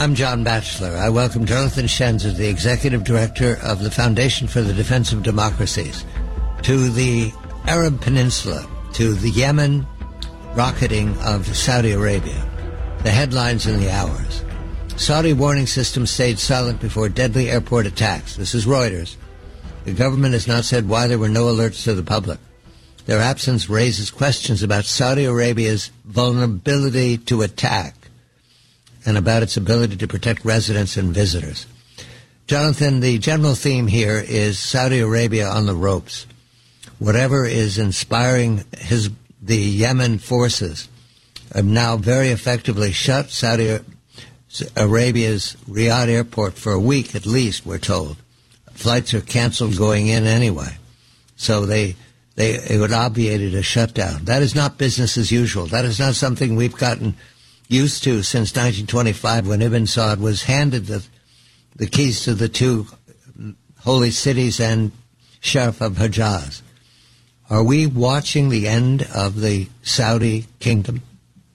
I'm John Batchelor. I welcome Jonathan Shenzer, the Executive Director of the Foundation for the Defense of Democracies, to the Arab Peninsula, to the Yemen rocketing of Saudi Arabia. The headlines in the hours. Saudi warning system stayed silent before deadly airport attacks. This is Reuters. The government has not said why there were no alerts to the public. Their absence raises questions about Saudi Arabia's vulnerability to attack and about its ability to protect residents and visitors. Jonathan, the general theme here is Saudi Arabia on the ropes. Whatever is inspiring the Yemen forces have now very effectively shut Saudi Arabia's Riyadh airport for a week at least, we're told. Flights are canceled going in anyway. So it would obviated a shutdown. That is not business as usual. That is not something we've gotten used to since 1925 when Ibn Saud was handed the keys to the two holy cities and Sheriff of Hijaz. Are we watching the end of the Saudi kingdom?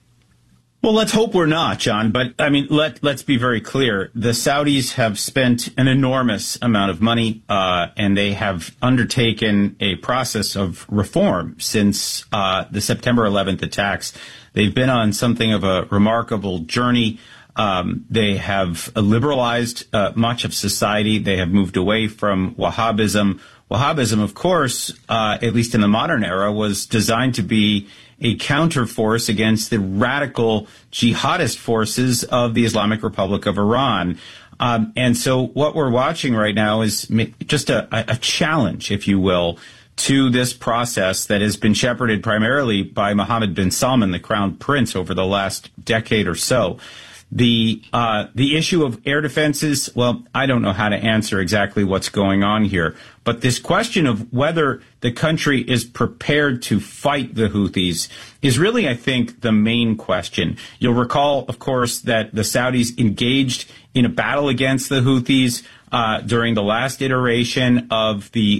Well, let's hope we're not, John. But, I mean, let's be very clear. The Saudis have spent an enormous amount of money, and they have undertaken a process of reform since the September 11th attacks. They've been on something of a remarkable journey. They have liberalized much of society. They have moved away from Wahhabism. Wahhabism, of course, at least in the modern era, was designed to be a counterforce against the radical jihadist forces of the Islamic Republic of Iran. And so what we're watching right now is just a challenge, if you will, to this process that has been shepherded primarily by Mohammed bin Salman, the crown prince, over the last decade or so. The issue of air defenses, well, I don't know how to answer exactly what's going on here. But this question of whether the country is prepared to fight the Houthis is really, I think, the main question. You'll recall, of course, that the Saudis engaged in a battle against the Houthis during the last iteration of the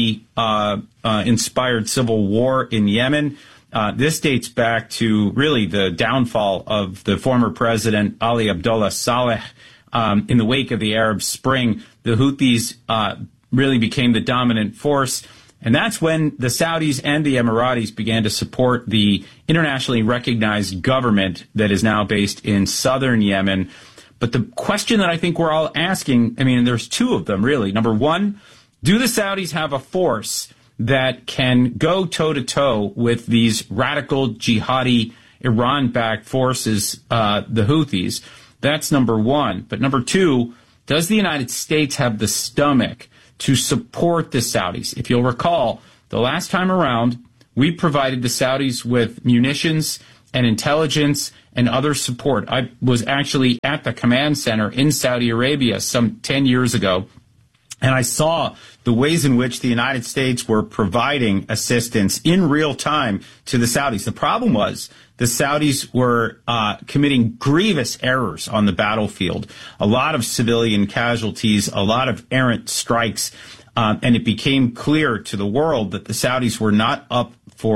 Houthi-inspired civil war in Yemen. This dates back to really the downfall of the former president Ali Abdullah Saleh. In the wake of the Arab Spring, the Houthis really became the dominant force. And that's when the Saudis and the Emiratis began to support the internationally recognized government that is now based in southern Yemen. But the question that I think we're all asking, I mean, there's two of them, really. Number one, do the Saudis have a force that can go toe-to-toe with these radical jihadi Iran-backed forces, the Houthis? That's number one. But number two, does the United States have the stomach to support the Saudis? If you'll recall, the last time around, we provided the Saudis with munitions and intelligence and other support. I was actually at the command center in Saudi Arabia some 10 years ago, and I saw the ways in which the United States were providing assistance in real time to the Saudis. The problem was the Saudis were committing grievous errors on the battlefield, a lot of civilian casualties, a lot of errant strikes, and it became clear to the world that the Saudis were not up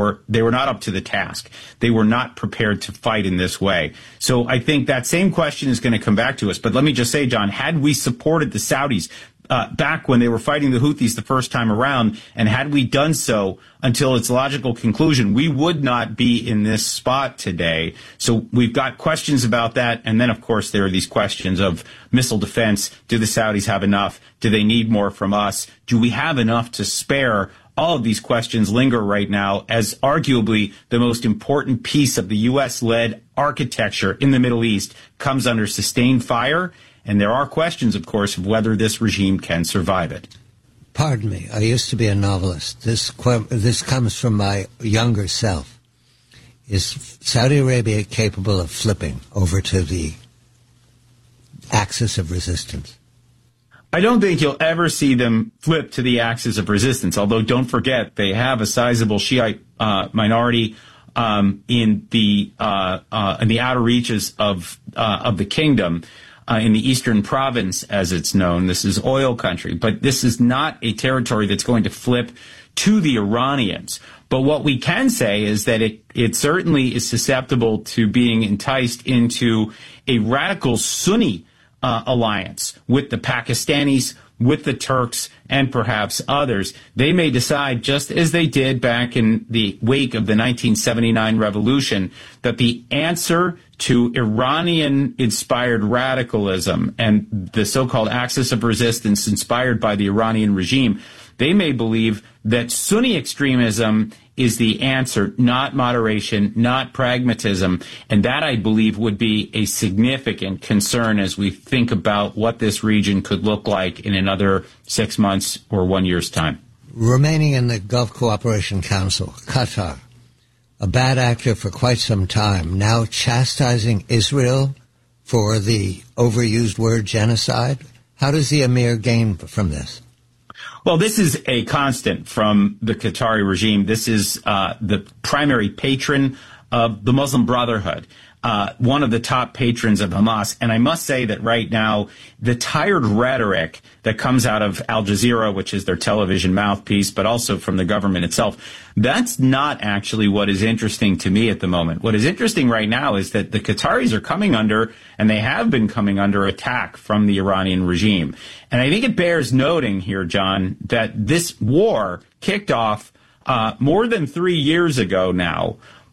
to the task. They were not prepared to fight in this way. So I think that same question is going to come back to us. But let me just say, John, had we supported the Saudis back when they were fighting the Houthis the first time around, and had we done so until its logical conclusion, we would not be in this spot today. So we've got questions about that. And then, of course, there are these questions of missile defense. Do the Saudis have enough? Do they need more from us? Do we have enough to spare? All of these questions linger right now as arguably the most important piece of the U.S.-led architecture in the Middle East comes under sustained fire. And there are questions, of course, of whether this regime can survive it. Pardon me. I used to be a novelist. This comes from my younger self. Is Saudi Arabia capable of flipping over to the axis of resistance? I don't think you'll ever see them flip to the axis of resistance, although don't forget they have a sizable Shiite minority in the outer reaches of the kingdom. In the eastern province, as it's known. This is oil country. But this is not a territory that's going to flip to the Iranians. But what we can say is that it certainly is susceptible to being enticed into a radical Sunni alliance with the Pakistanis, with the Turks, and perhaps others. They may decide, just as they did back in the wake of the 1979 revolution, that the answer to Iranian-inspired radicalism and the so-called axis of resistance inspired by the Iranian regime, they may believe that Sunni extremism is the answer, not moderation, not pragmatism. And that, I believe, would be a significant concern as we think about what this region could look like in another 6 months or 1 year's time. Remaining in the Gulf Cooperation Council, Qatar, a bad actor for quite some time, now chastising Israel for the overused word genocide. How does the Emir gain from this? Well, this is a constant from the Qatari regime. This is the primary patron of the Muslim Brotherhood, one of the top patrons of Hamas. And I must say that right now, the tired rhetoric that comes out of Al Jazeera, which is their television mouthpiece, but also from the government itself, that's not actually what is interesting to me at the moment. What is interesting right now is that the Qataris are coming under, and they have been coming under, attack from the Iranian regime. And I think it bears noting here, John, that this war kicked off more than 3 years ago now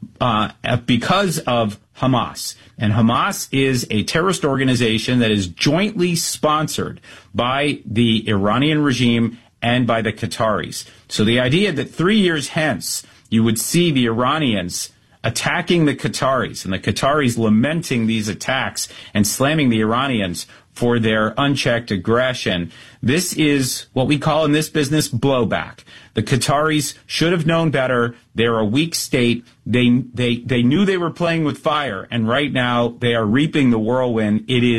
because of Hamas. And Hamas is a terrorist organization that is jointly sponsored by the Iranian regime and by the Qataris. So the idea that 3 years hence you would see the Iranians attacking the Qataris and the Qataris lamenting these attacks and slamming the Iranians for their unchecked aggression, this is what we call in this business blowback. The Qataris should have known better. They're a weak state. They knew they were playing with fire, and right now they are reaping the whirlwind.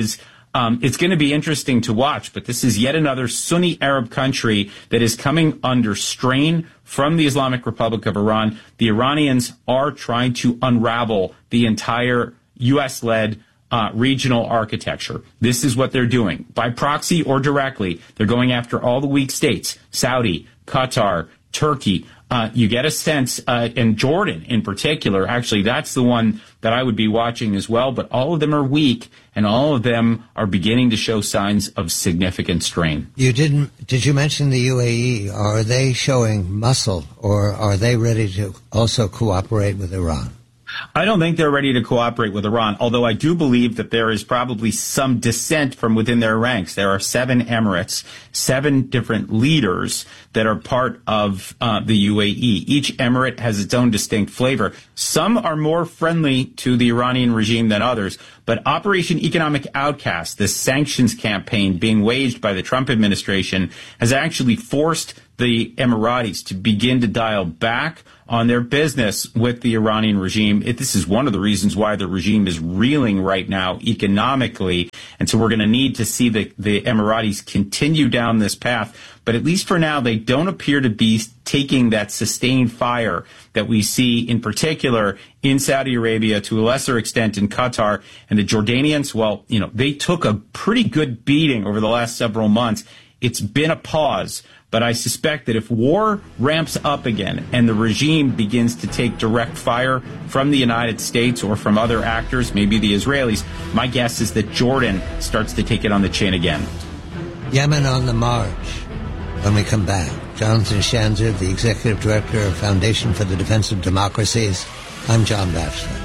It's going to be interesting to watch, but this is yet another Sunni Arab country that is coming under strain from the Islamic Republic of Iran. The Iranians are trying to unravel the entire U.S.-led regional architecture. This is what they're doing. By proxy or directly, they're going after all the weak states, Saudi, Qatar, Turkey. You get a sense, and Jordan in particular, actually, that's the one that I would be watching as well, but all of them are weak, and all of them are beginning to show signs of significant strain. Did you mention the UAE? Are they showing muscle, or are they ready to also cooperate with Iran? I don't think they're ready to cooperate with Iran, although I do believe that there is probably some dissent from within their ranks. There are 7 emirates, 7 different leaders that are part of the UAE. Each emirate has its own distinct flavor. Some are more friendly to the Iranian regime than others, but Operation Economic Outcast, the sanctions campaign being waged by the Trump administration, has actually forced the Emiratis to begin to dial back on their business with the Iranian regime. This is one of the reasons why the regime is reeling right now economically. And so we're going to need to see the Emiratis continue down this path. But at least for now, they don't appear to be taking that sustained fire that we see in particular in Saudi Arabia, to a lesser extent in Qatar. And the Jordanians, well, they took a pretty good beating over the last several months. It's been a pause. But I suspect that if war ramps up again and the regime begins to take direct fire from the United States or from other actors, maybe the Israelis, my guess is that Jordan starts to take it on the chin again. Yemen on the march. When we come back, Jonathan Schanzer, the Executive Director of Foundation for the Defense of Democracies. I'm John Batchelor.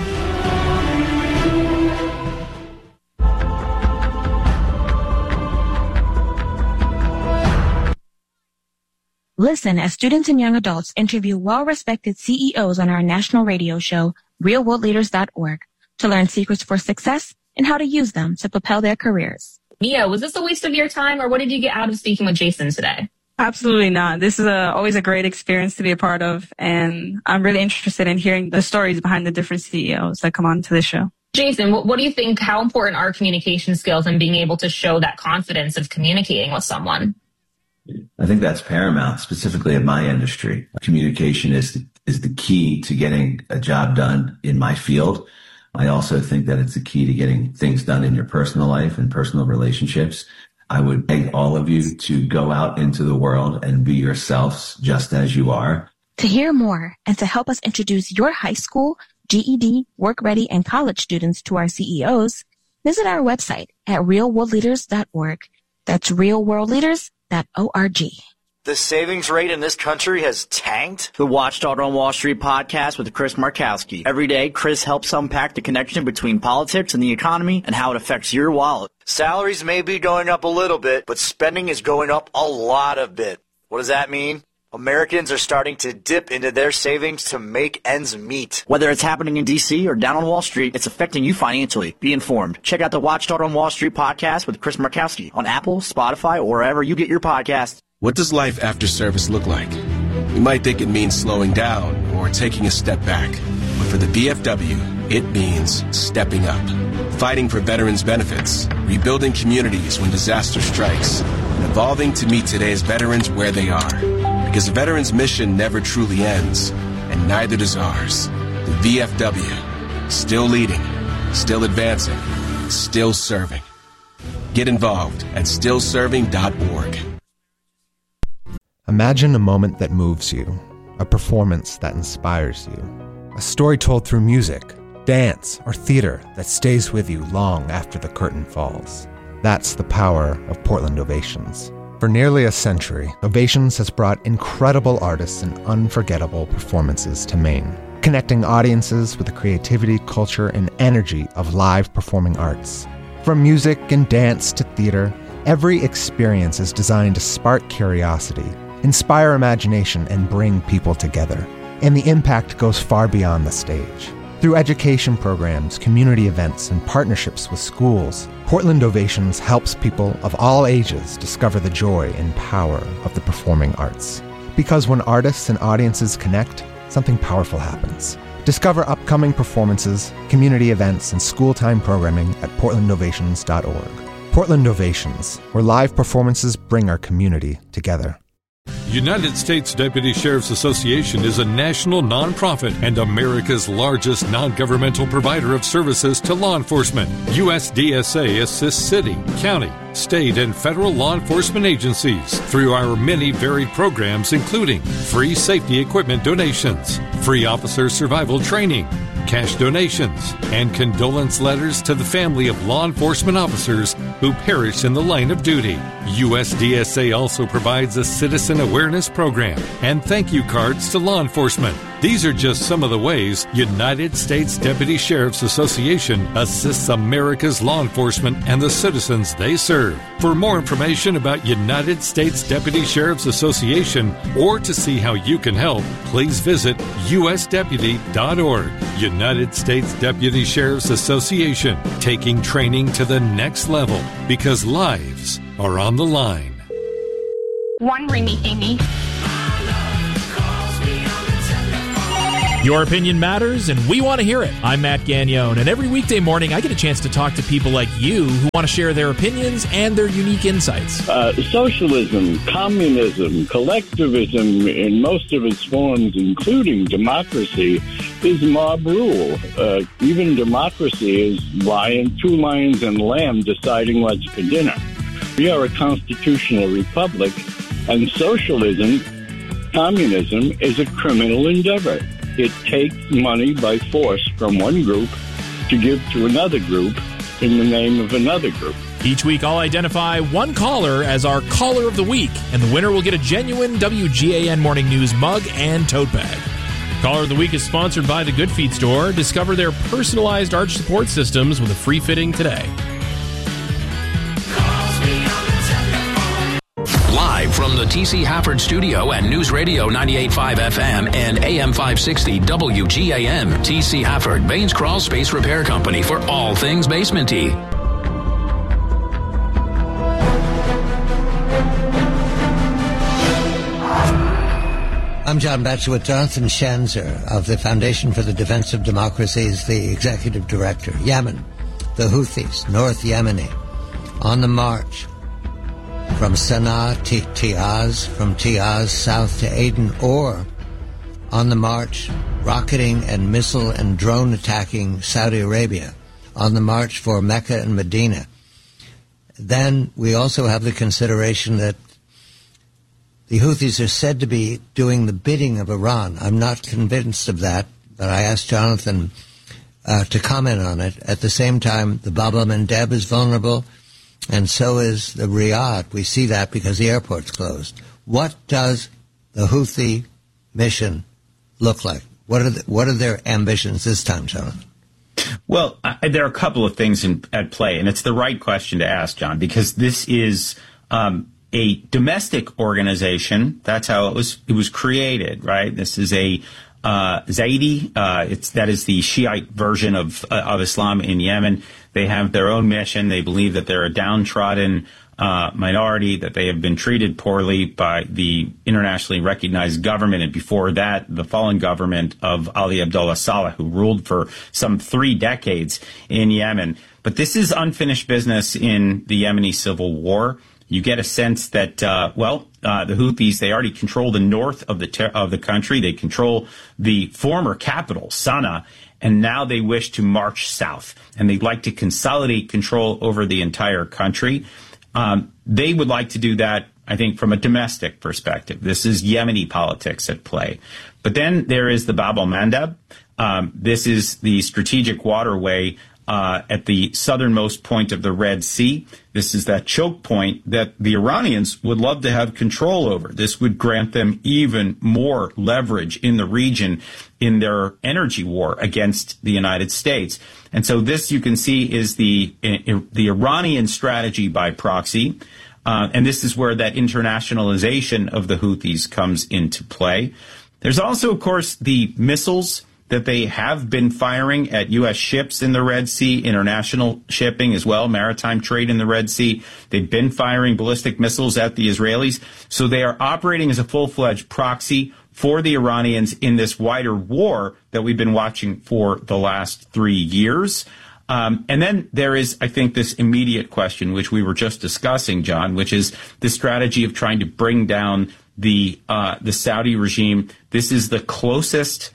Listen as students and young adults interview well-respected CEOs on our national radio show, realworldleaders.org, to learn secrets for success and how to use them to propel their careers. Mia, was this a waste of your time, or what did you get out of speaking with Jason today? Absolutely not. This is always a great experience to be a part of, and I'm really interested in hearing the stories behind the different CEOs that come on to this show. Jason, what do you think, how important are communication skills and being able to show that confidence of communicating with someone? I think that's paramount, specifically in my industry. Communication is the key to getting a job done in my field. I also think that it's the key to getting things done in your personal life and personal relationships. I would beg all of you to go out into the world and be yourselves just as you are. To hear more and to help us introduce your high school, GED, work-ready, and college students to our CEOs, visit our website at realworldleaders.org. That's realworldleaders.org. The savings rate in this country has tanked? The Watchdog on Wall Street podcast with Chris Markowski. Every day, Chris helps unpack the connection between politics and the economy and how it affects your wallet. Salaries may be going up a little bit, but spending is going up a lot of bit. What does that mean? Americans are starting to dip into their savings to make ends meet. Whether it's happening in D.C. or down on Wall Street, it's affecting you financially. Be informed. Check out the Watchdog on Wall Street podcast with Chris Markowski on Apple, Spotify, or wherever you get your podcasts. What does life after service look like? You might think it means slowing down or taking a step back. But for the VFW, it means stepping up. Fighting for veterans' benefits, rebuilding communities when disaster strikes, and evolving to meet today's veterans where they are. Because the veterans' mission never truly ends, and neither does ours. The VFW, still leading, still advancing, still serving. Get involved at stillserving.org. Imagine a moment that moves you, a performance that inspires you, a story told through music, dance, or theater that stays with you long after the curtain falls. That's the power of Portland Ovations. For nearly a century, Ovations has brought incredible artists and unforgettable performances to Maine, connecting audiences with the creativity, culture, and energy of live performing arts. From music and dance to theater, every experience is designed to spark curiosity, inspire imagination, and bring people together. And the impact goes far beyond the stage. Through education programs, community events, and partnerships with schools, Portland Ovations helps people of all ages discover the joy and power of the performing arts. Because when artists and audiences connect, something powerful happens. Discover upcoming performances, community events, and school-time programming at portlandovations.org. Portland Ovations, where live performances bring our community together. United States Deputy Sheriff's Association is a national nonprofit and America's largest non-governmental provider of services to law enforcement. USDSA assists city, county, state, and federal law enforcement agencies through our many varied programs, including free safety equipment donations, free officer survival training, cash donations, and condolence letters to the family of law enforcement officers who perished in the line of duty. USDSA also provides a citizen awareness program and thank you cards to law enforcement. These are just some of the ways United States Deputy Sheriff's Association assists America's law enforcement and the citizens they serve. For more information about United States Deputy Sheriff's Association or to see how you can help, please visit usdeputy.org. United States Deputy Sheriff's Association, taking training to the next level because lives are on the line. One ring me, Amy. Your opinion matters, and we want to hear it. I'm Matt Gagnone, and every weekday morning I get a chance to talk to people like you who want to share their opinions and their unique insights. Socialism, communism, collectivism in most of its forms, including democracy, is mob rule. Even democracy is two lions and a lamb deciding what's for dinner. We are a constitutional republic, and socialism, communism, is a criminal endeavor. It takes money by force from one group to give to another group in the name of another group. Each week, I'll identify one caller as our Caller of the Week, and the winner will get a genuine WGAN Morning News mug and tote bag. Caller of the Week is sponsored by the Good Feet Store. Discover their personalized arch support systems with a free fitting today. Live from the T.C. Hafford Studio and News Radio 98.5 FM and AM 560 WGAM, T.C. Hafford, Baines Crawl Space Repair Company for all things basement-y. I'm John Batchelor with Jonathan Schanzer of the Foundation for the Defense of Democracies, the Executive Director. Yemen, the Houthis, North Yemeni, on the march from Sana'a to Tiaz, from Tiaz south to Aden, or on the march, rocketing and missile and drone attacking Saudi Arabia, on the march for Mecca and Medina. Then we also have the consideration that the Houthis are said to be doing the bidding of Iran. I'm not convinced of that, but I asked Jonathan to comment on it. At the same time, the Bab el-Mandeb is vulnerable, and so is the Riyadh. We see that because the airport's closed. What does the Houthi mission look like? What are their ambitions this time, Jonathan? Well, there are a couple of things at play, and it's the right question to ask, John, because this is a domestic organization. That's how it was created, right? This is a Zaidi. That is the Shiite version of Islam in Yemen. They have their own mission. They believe that they're a downtrodden minority, that they have been treated poorly by the internationally recognized government, and before that, the fallen government of Ali Abdullah Saleh, who ruled for some 3 decades in Yemen. But this is unfinished business in the Yemeni civil war. You get a sense that, the Houthis, they already control the north of the country. They control the former capital, Sana'a, and now they wish to march south, and they'd like to consolidate control over the entire country. They would like to do that, I think, from a domestic perspective. This is Yemeni politics at play. But then there is the Bab el-Mandeb. This is the strategic waterway at the southernmost point of the Red Sea. This is that choke point that the Iranians would love to have control over. This would grant them even more leverage in the region in their energy war against the United States. And so this, you can see, is the Iranian strategy by proxy. And this is where that internationalization of the Houthis comes into play. There's also, of course, the missiles that they have been firing at U.S. ships in the Red Sea, international shipping as well, maritime trade in the Red Sea. They've been firing ballistic missiles at the Israelis. So they are operating as a full-fledged proxy for the Iranians in this wider war that we've been watching for the last 3 years. And then there is, I think, this immediate question, which we were just discussing, John, which is the strategy of trying to bring down the Saudi regime. This is the closest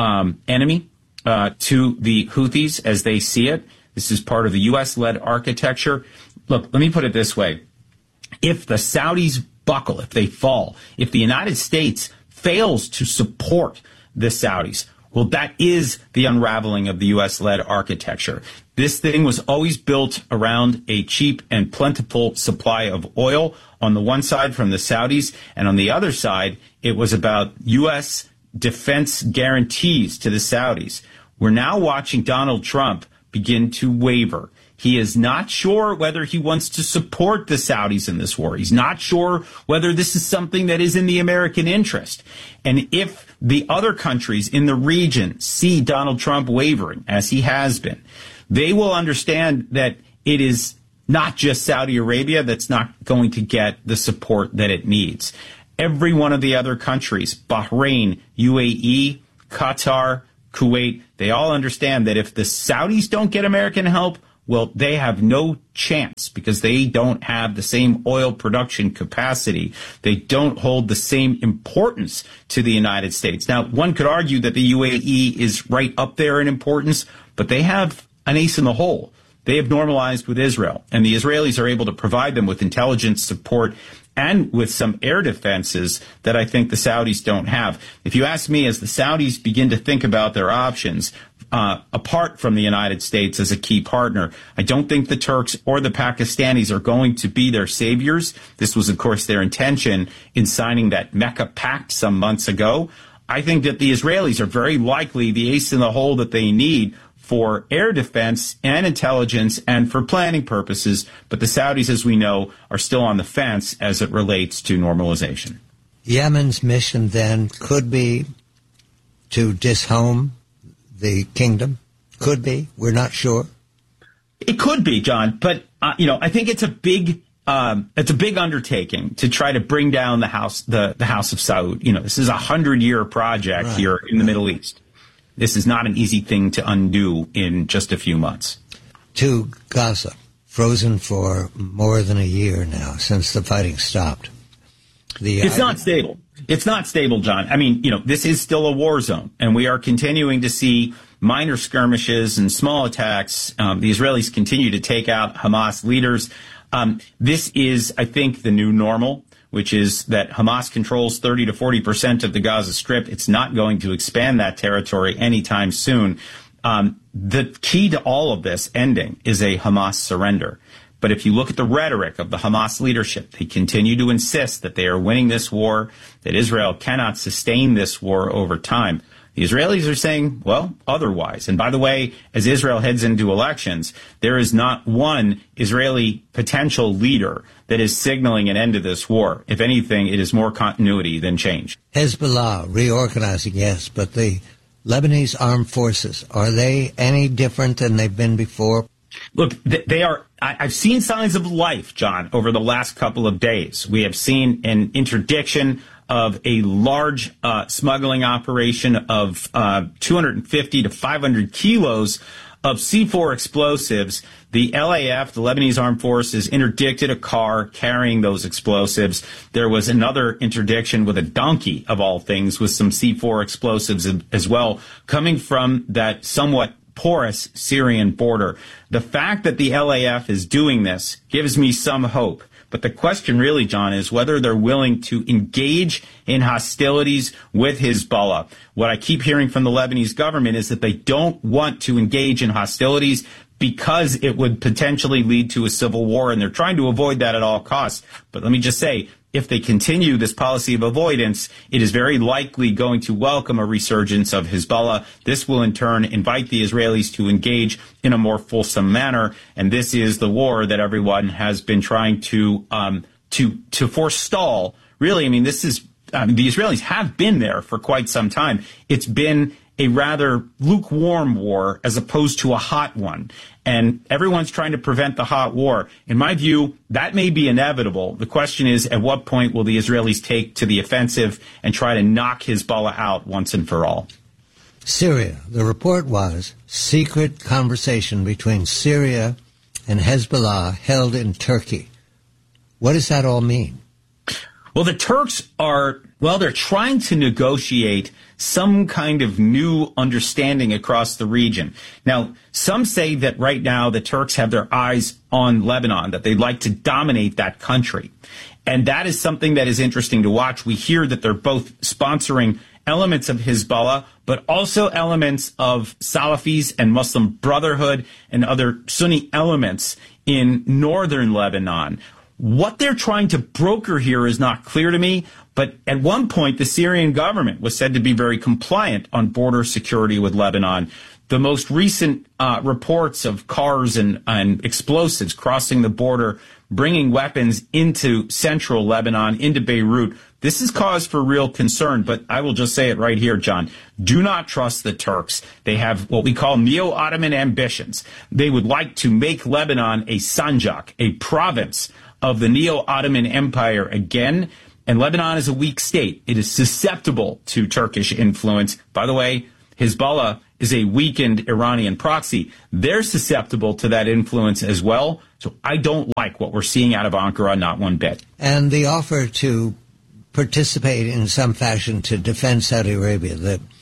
enemy to the Houthis as they see it. This is part of the U.S.-led architecture. Look, let me put it this way. If the Saudis buckle, if they fall, if the United States fails to support the Saudis, well, that is the unraveling of the U.S.-led architecture. This thing was always built around a cheap and plentiful supply of oil on the one side from the Saudis, and on the other side, it was about U.S. defense guarantees to the Saudis. We're now watching Donald Trump begin to waver. He is not sure whether he wants to support the Saudis in this war. He's not sure whether this is something that is in the American interest. And if the other countries in the region see Donald Trump wavering, as he has been, they will understand that it is not just Saudi Arabia that's not going to get the support that it needs. Every one of the other countries, Bahrain, UAE, Qatar, Kuwait, they all understand that if the Saudis don't get American help, well, they have no chance because they don't have the same oil production capacity. They don't hold the same importance to the United States. Now, one could argue that the UAE is right up there in importance, but they have an ace in the hole. They have normalized with Israel, and the Israelis are able to provide them with intelligence support and with some air defenses that I think the Saudis don't have. If you ask me, as the Saudis begin to think about their options, apart from the United States as a key partner, I don't think the Turks or the Pakistanis are going to be their saviors. This was, of course, their intention in signing that Mecca Pact some months ago. I think that the Israelis are very likely the ace in the hole that they need for air defense and intelligence and for planning purposes. But the Saudis, as we know, are still on the fence as it relates to normalization. Yemen's mission then could be to dishome the kingdom. Could be. We're not sure. It could be, John. But, I think it's a big undertaking to try to bring down the House of Saud. This is a 100-year project here in the Middle East. This is not an easy thing to undo in just a few months. To Gaza, frozen for more than a year now since the fighting stopped. It's not stable. It's not stable, John. I mean, this is still a war zone, and we are continuing to see minor skirmishes and small attacks. The Israelis continue to take out Hamas leaders. This is, I think, the new normal, which is that Hamas controls 30 to 40% of the Gaza Strip. It's not going to expand that territory anytime soon. the key to all of this ending is a Hamas surrender. But if you look at the rhetoric of the Hamas leadership, they continue to insist that they are winning this war, that Israel cannot sustain this war over time. The Israelis are saying, well, otherwise. And by the way, as Israel heads into elections, there is not one Israeli potential leader that is signaling an end to this war. If anything, it is more continuity than change. Hezbollah reorganizing, yes, but the Lebanese armed forces, are they any different than they've been before? Look, they are. I've seen signs of life, John, over the last couple of days. We have seen an interdiction of a large smuggling operation of 250 to 500 kilos of C4 explosives. The LAF, the Lebanese Armed Forces, interdicted a car carrying those explosives. There was another interdiction with a donkey, of all things, with some C4 explosives as well, coming from that somewhat porous Syrian border. The fact that the LAF is doing this gives me some hope. But the question really, John, is whether they're willing to engage in hostilities with Hezbollah. What I keep hearing from the Lebanese government is that they don't want to engage in hostilities because it would potentially lead to a civil war, and they're trying to avoid that at all costs. But let me just say, if they continue this policy of avoidance, it is very likely going to welcome a resurgence of Hezbollah. This will in turn invite the Israelis to engage in a more fulsome manner. And this is the war that everyone has been trying to forestall. Really, I mean, the Israelis have been there for quite some time. It's been a rather lukewarm war as opposed to a hot one. And everyone's trying to prevent the hot war. In my view, that may be inevitable. The question is, at what point will the Israelis take to the offensive and try to knock Hezbollah out once and for all? Syria. The report was secret conversation between Syria and Hezbollah held in Turkey. What does that all mean? Well, the Turks they're trying to negotiate some kind of new understanding across the region. Now, some say that right now the Turks have their eyes on Lebanon, that they'd like to dominate that country. And that is something that is interesting to watch. We hear that they're both sponsoring elements of Hezbollah, but also elements of Salafis and Muslim Brotherhood and other Sunni elements in northern Lebanon. What they're trying to broker here is not clear to me, but at one point, the Syrian government was said to be very compliant on border security with Lebanon. The most recent reports of cars and explosives crossing the border, bringing weapons into central Lebanon, into Beirut, this is cause for real concern. But I will just say it right here, John. Do not trust the Turks. They have what we call neo-Ottoman ambitions. They would like to make Lebanon a sanjak, a province of the Neo-Ottoman Empire again. And Lebanon is a weak state. It is susceptible to Turkish influence. By the way, Hezbollah is a weakened Iranian proxy. They're susceptible to that influence as well. So I don't like what we're seeing out of Ankara, not one bit. And the offer to participate in some fashion to defend Saudi Arabia,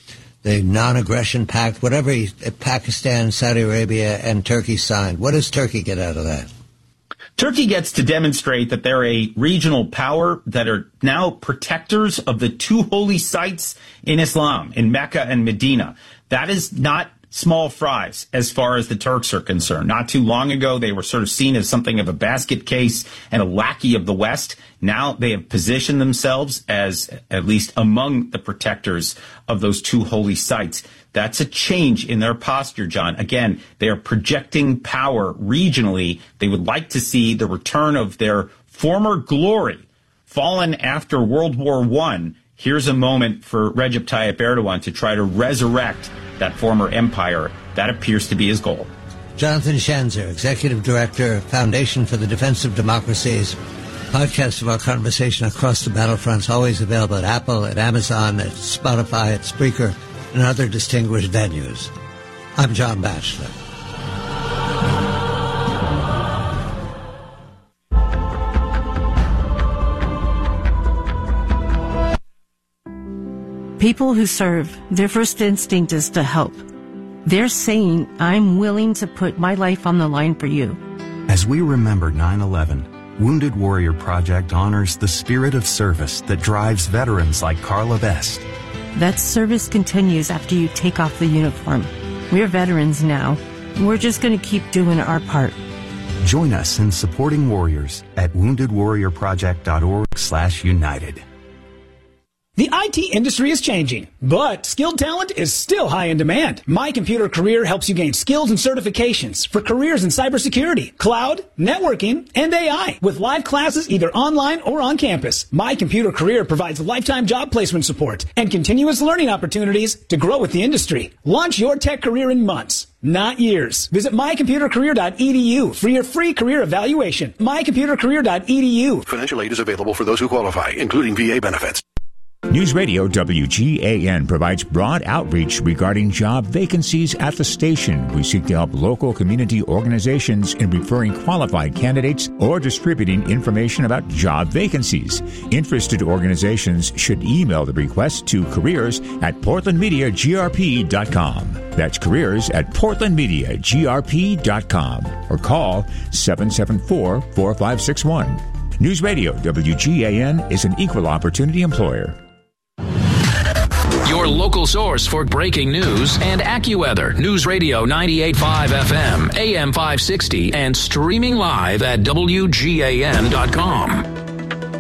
the non-aggression pact, whatever Pakistan, Saudi Arabia, and Turkey signed. What does Turkey get out of that? Turkey gets to demonstrate that they're a regional power that are now protectors of the two holy sites in Islam, in Mecca and Medina. That is not small fries as far as the Turks are concerned. Not too long ago, they were sort of seen as something of a basket case and a lackey of the West. Now they have positioned themselves as at least among the protectors of those two holy sites. That's a change in their posture, John. Again, they are projecting power regionally. They would like to see the return of their former glory, fallen after World War I. Here's a moment for Recep Tayyip Erdogan to try to resurrect that former empire. That appears to be his goal. Jonathan Schanzer, Executive Director, Foundation for the Defense of Democracies. Podcast of our conversation across the battlefronts, always available at Apple, at Amazon, at Spotify, at Spreaker, and other distinguished venues. I'm John Batchelor. People who serve, their first instinct is to help. They're saying, I'm willing to put my life on the line for you. As we remember 9/11, Wounded Warrior Project honors the spirit of service that drives veterans like Carla Best. That service continues after you take off the uniform. We're veterans now. We're just going to keep doing our part. Join us in supporting warriors at woundedwarriorproject.org/united. The IT industry is changing, but skilled talent is still high in demand. My Computer Career helps you gain skills and certifications for careers in cybersecurity, cloud, networking, and AI with live classes either online or on campus. My Computer Career provides lifetime job placement support and continuous learning opportunities to grow with the industry. Launch your tech career in months, not years. Visit mycomputercareer.edu for your free career evaluation. mycomputercareer.edu. Financial aid is available for those who qualify, including VA benefits. News Radio WGAN provides broad outreach regarding job vacancies at the station. We seek to help local community organizations in referring qualified candidates or distributing information about job vacancies. Interested organizations should email the request to careers@portlandmediagrp.com. That's careers@portlandmediagrp.com or call 774-4561. News Radio WGAN is an equal opportunity employer. Your local source for breaking news and AccuWeather. News Radio 98.5 FM, AM 560, and streaming live at WGAN.com.